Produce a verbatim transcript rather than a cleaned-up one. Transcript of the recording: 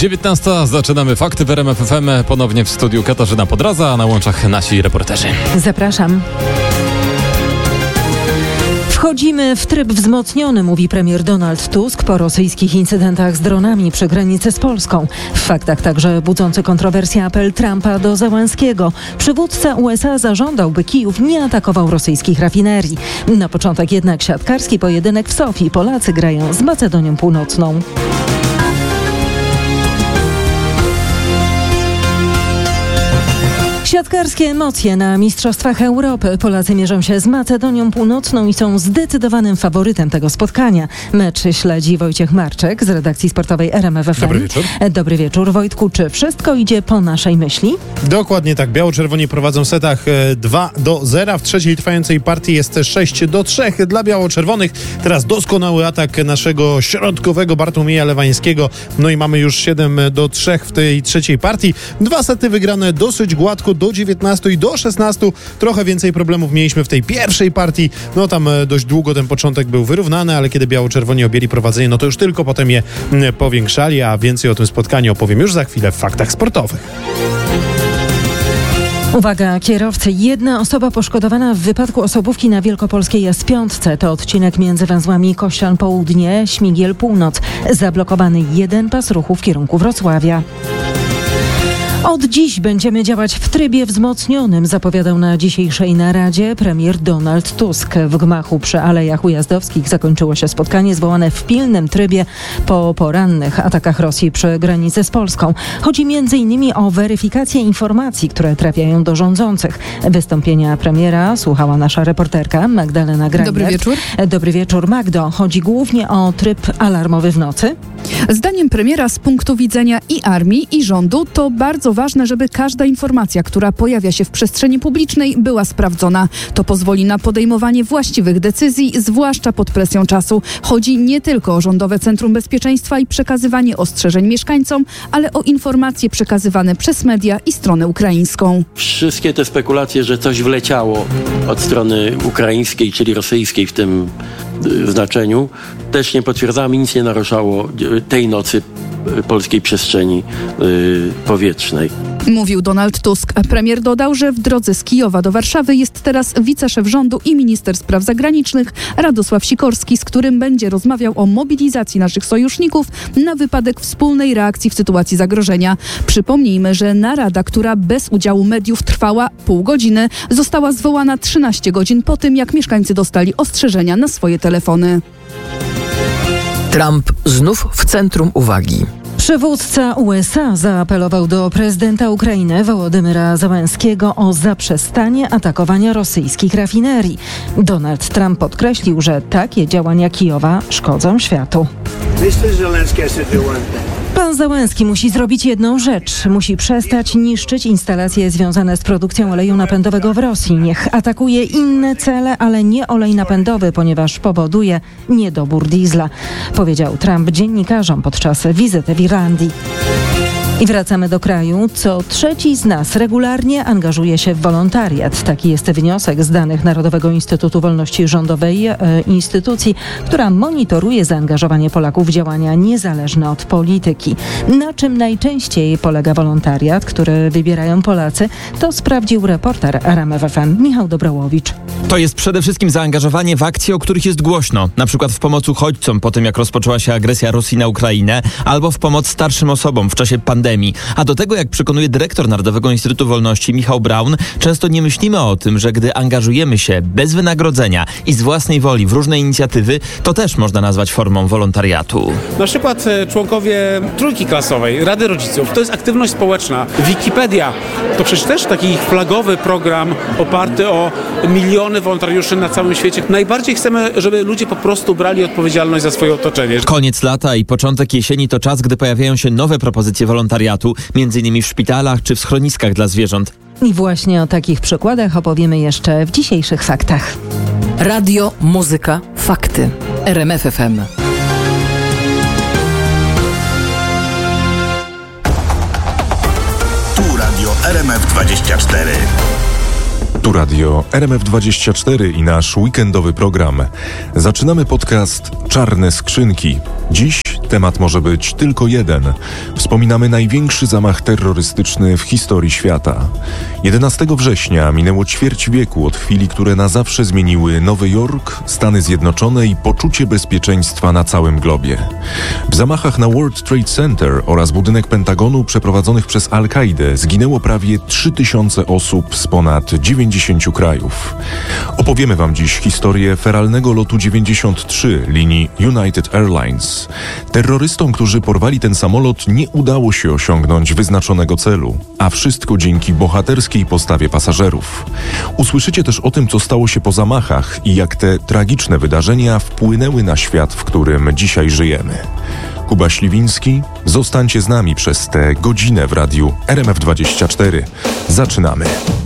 dziewiętnasta. Zaczynamy Fakty w R M F F M. Ponownie w studiu Katarzyna Podraza, a na łączach nasi reporterzy. Zapraszam. Wchodzimy w tryb wzmocniony, mówi premier Donald Tusk po rosyjskich incydentach z dronami przy granicy z Polską. W faktach także budzący kontrowersję apel Trumpa do Zełenskiego. Przywódca U S A zażądał, by Kijów nie atakował rosyjskich rafinerii. Na początek jednak siatkarski pojedynek w Sofii. Polacy grają z Macedonią Północną. Siatkarskie emocje na Mistrzostwach Europy. Polacy mierzą się z Macedonią Północną i są zdecydowanym faworytem tego spotkania. Mecz śledzi Wojciech Marczek z redakcji sportowej R M F F M. Dobry wieczór. Dobry wieczór. Wojtku, czy wszystko idzie po naszej myśli? Dokładnie tak. Biało-czerwoni prowadzą w setach dwa do zera. W trzeciej trwającej partii jest sześć do trzech dla biało-czerwonych. Teraz doskonały atak naszego środkowego Bartłomieja Lewańskiego. No i mamy już siedem do trzech w tej trzeciej partii. Dwa sety wygrane dosyć gładko do dziewiętnastu i do szesnastu. Trochę więcej problemów mieliśmy w tej pierwszej partii. No tam dość długo ten początek był wyrównany, ale kiedy biało-czerwoni objęli prowadzenie, no to już tylko potem je powiększali, a więcej o tym spotkaniu opowiem już za chwilę w Faktach Sportowych. Uwaga, kierowcy. Jedna osoba poszkodowana w wypadku osobówki na Wielkopolskiej S pięć. To odcinek między węzłami Kościan Południe, Śmigiel Północ. Zablokowany jeden pas ruchu w kierunku Wrocławia. Od dziś będziemy działać w trybie wzmocnionym, zapowiadał na dzisiejszej naradzie premier Donald Tusk. W gmachu przy Alejach Ujazdowskich zakończyło się spotkanie zwołane w pilnym trybie po porannych atakach Rosji przy granicy z Polską. Chodzi między innymi o weryfikację informacji, które trafiają do rządzących. Wystąpienia premiera słuchała nasza reporterka Magdalena Grajner. Dobry wieczór. Dobry wieczór, Magdo. Chodzi głównie o tryb alarmowy w nocy? Zdaniem premiera z punktu widzenia i armii, i rządu to bardzo ważne, żeby każda informacja, która pojawia się w przestrzeni publicznej, była sprawdzona. To pozwoli na podejmowanie właściwych decyzji, zwłaszcza pod presją czasu. Chodzi nie tylko o Rządowe Centrum Bezpieczeństwa i przekazywanie ostrzeżeń mieszkańcom, ale o informacje przekazywane przez media i stronę ukraińską. Wszystkie te spekulacje, że coś wleciało od strony ukraińskiej, czyli rosyjskiej w tym y, znaczeniu, też nie potwierdzamy, nic nie naruszało tej nocy polskiej przestrzeni y, powietrznej. Mówił Donald Tusk. Premier dodał, że w drodze z Kijowa do Warszawy jest teraz wiceszef rządu i minister spraw zagranicznych Radosław Sikorski, z którym będzie rozmawiał o mobilizacji naszych sojuszników na wypadek wspólnej reakcji w sytuacji zagrożenia. Przypomnijmy, że narada, która bez udziału mediów trwała pół godziny, została zwołana trzynaście godzin po tym, jak mieszkańcy dostali ostrzeżenia na swoje telefony. Trump znów w centrum uwagi. Przywódca U S A zaapelował do prezydenta Ukrainy Wołodymyra Zełenskiego o zaprzestanie atakowania rosyjskich rafinerii. Donald Trump podkreślił, że takie działania Kijowa szkodzą światu. Pan Zełenski musi zrobić jedną rzecz. Musi przestać niszczyć instalacje związane z produkcją oleju napędowego w Rosji. Niech atakuje inne cele, ale nie olej napędowy, ponieważ powoduje niedobór diesla, powiedział Trump dziennikarzom podczas wizyty w Irlandii. I wracamy do kraju. Co trzeci z nas regularnie angażuje się w wolontariat. Taki jest wniosek z danych Narodowego Instytutu Wolności Rządowej, e, instytucji, która monitoruje zaangażowanie Polaków w działania niezależne od polityki. Na czym najczęściej polega wolontariat, który wybierają Polacy, to sprawdził reporter R M F F M Michał Dobrołowicz. To jest przede wszystkim zaangażowanie w akcje, o których jest głośno. Na przykład w pomoc uchodźcom po tym, jak rozpoczęła się agresja Rosji na Ukrainę, albo w pomoc starszym osobom w czasie pandemii. A do tego, jak przekonuje dyrektor Narodowego Instytutu Wolności Michał Braun, często nie myślimy o tym, że gdy angażujemy się bez wynagrodzenia i z własnej woli w różne inicjatywy, to też można nazwać formą wolontariatu. Na przykład członkowie trójki klasowej, Rady Rodziców, to jest aktywność społeczna. Wikipedia to przecież też taki flagowy program oparty o miliony wolontariuszy na całym świecie. Najbardziej chcemy, żeby ludzie po prostu brali odpowiedzialność za swoje otoczenie. Koniec lata i początek jesieni to czas, gdy pojawiają się nowe propozycje wolontariatu, między innymi w szpitalach czy w schroniskach dla zwierząt. I właśnie o takich przykładach opowiemy jeszcze w dzisiejszych faktach. Radio, muzyka, fakty. R M F F M. Tu Radio R M F dwadzieścia cztery. Tu Radio R M F dwadzieścia cztery i nasz weekendowy program. Zaczynamy podcast Czarne Skrzynki. Dziś temat może być tylko jeden. Wspominamy największy zamach terrorystyczny w historii świata. jedenastego września minęło ćwierć wieku od chwili, które na zawsze zmieniły Nowy Jork, Stany Zjednoczone i poczucie bezpieczeństwa na całym globie. W zamachach na World Trade Center oraz budynek Pentagonu przeprowadzonych przez Al-Kaidę zginęło prawie trzy tysiące osób z ponad dziewięćdziesięciu krajów. Opowiemy Wam dziś historię feralnego lotu dziewięćdziesiąt trzy linii United Airlines. Terrorystom, którzy porwali ten samolot, nie udało się osiągnąć wyznaczonego celu, a wszystko dzięki bohaterskiej postawie pasażerów. Usłyszycie też o tym, co stało się po zamachach i jak te tragiczne wydarzenia wpłynęły na świat, w którym dzisiaj żyjemy. Kuba Śliwiński, zostańcie z nami przez tę godzinę w radiu R M F dwadzieścia cztery. Zaczynamy.